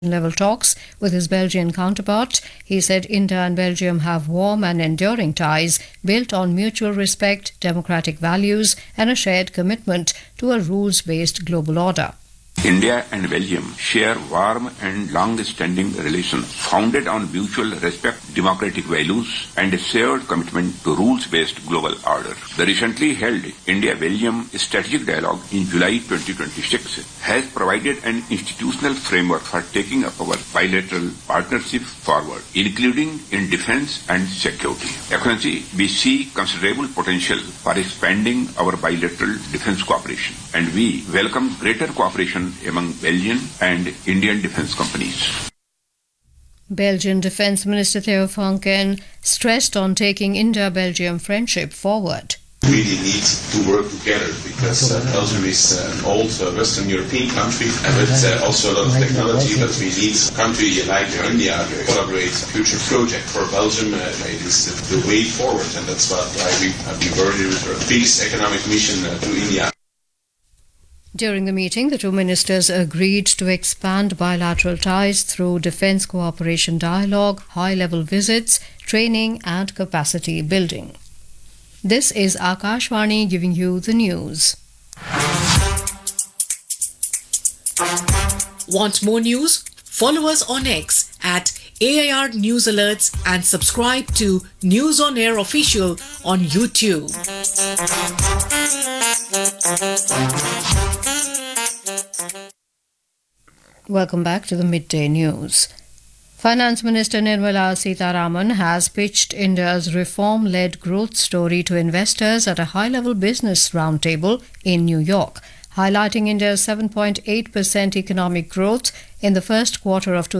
level talks with his Belgian counterpart. He said India and Belgium have warm and enduring ties built on mutual respect, democratic values, and a shared commitment to a rules-based global order. India and Belgium share warm and long-standing relations founded on mutual respect, democratic values, and a shared commitment to rules-based global order. The recently held India-Belgium Strategic Dialogue in July 2026 has provided an institutional framework for taking up our bilateral partnership forward, including in defense and security. Excellency, we see considerable potential for expanding our bilateral defense cooperation, and we welcome greater cooperation among Belgian and Indian defense companies. Belgian Defence Minister Theo Franken stressed on taking India-Belgium friendship forward. We really need to work together because Belgium is an old Western European country and with also a lot of technology, but we need a country like India to collaborate. A future project for Belgium it is the way forward, and that's why we have been worried with our biggest economic mission to India. During the meeting, the two ministers agreed to expand bilateral ties through defence cooperation dialogue, high-level visits, training and capacity building. This is Akashvani giving you the news. Want more news? Follow us on X at AIR News Alerts and subscribe to News on Air Official on YouTube. Welcome back to the midday news. Finance Minister Nirmala Sitharaman has pitched India's reform-led growth story to investors at a high-level business roundtable in New York. Highlighting India's 7.8% economic growth in the first quarter of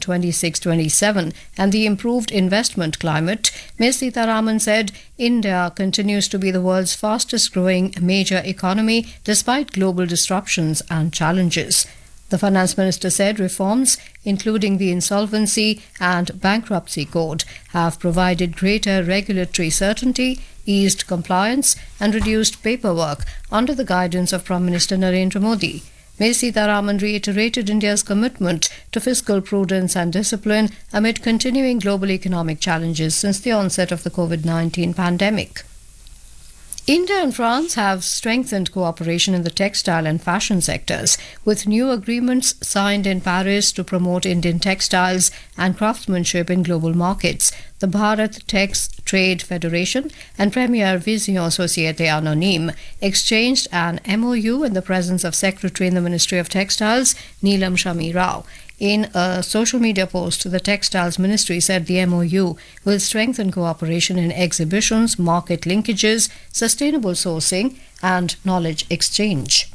2026-27 and the improved investment climate, Ms. Sitharaman said India continues to be the world's fastest-growing major economy despite global disruptions and challenges. The Finance Minister said reforms, including the Insolvency and Bankruptcy Code, have provided greater regulatory certainty, eased compliance and reduced paperwork under the guidance of Prime Minister Narendra Modi. Ms. Sitharaman reiterated India's commitment to fiscal prudence and discipline amid continuing global economic challenges since the onset of the COVID-19 pandemic. India and France have strengthened cooperation in the textile and fashion sectors, with new agreements signed in Paris to promote Indian textiles and craftsmanship in global markets. The Bharat Tex Trade Federation and Premier Vision Société Anonyme exchanged an MOU in the presence of Secretary in the Ministry of Textiles, Neelam Shami Rao. In a social media post, the Textiles Ministry said the MOU will strengthen cooperation in exhibitions, market linkages, sustainable sourcing, and knowledge exchange.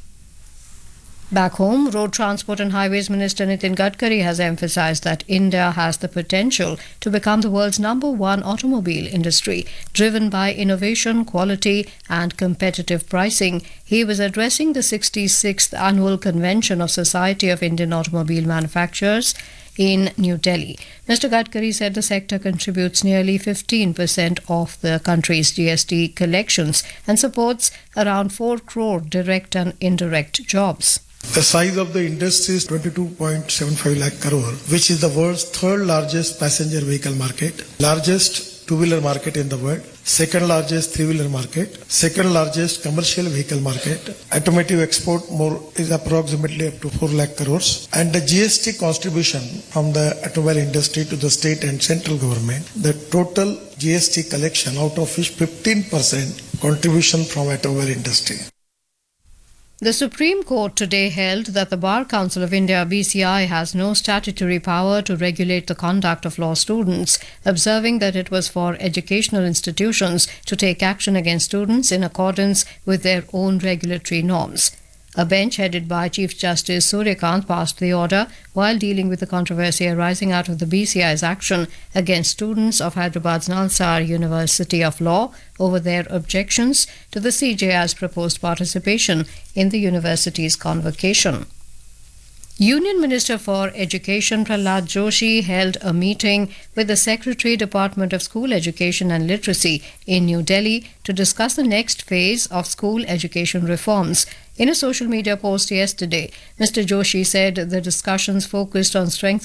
Back home, Road Transport and Highways Minister Nitin Gadkari has emphasized that India has the potential to become the world's #1 automobile industry, driven by innovation, quality, and competitive pricing. He was addressing the 66th Annual Convention of Society of Indian Automobile Manufacturers in New Delhi. Mr. Gadkari said the sector contributes nearly 15% of the country's GST collections and supports around 4 crore direct and indirect jobs. The size of the industry is 22.75 lakh crore, which is the world's third largest passenger vehicle market, largest two-wheeler market in the world, second largest three-wheeler market, second largest commercial vehicle market. Automotive export more is approximately up to 4 lakh crores, and the GST contribution from the automobile industry to the state and central government, the total GST collection out of which 15% contribution from automobile industry. The Supreme Court today held that the Bar Council of India (BCI) has no statutory power to regulate the conduct of law students, observing that it was for educational institutions to take action against students in accordance with their own regulatory norms. A bench headed by Chief Justice Suryakant passed the order while dealing with the controversy arising out of the BCI's action against students of Hyderabad's Nalsar University of Law over their objections to the CJI's proposed participation in the university's convocation. Union Minister for Education Prahlad Joshi held a meeting with the Secretary, Department of School Education and Literacy in New Delhi to discuss the next phase of school education reforms. In a social media post yesterday, Mr. Joshi said the discussions focused on strengthening